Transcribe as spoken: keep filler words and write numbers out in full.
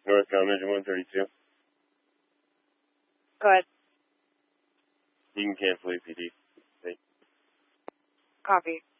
Northbound engine one thirty-two. Go ahead. You can cancel A P D. Thanks. Copy.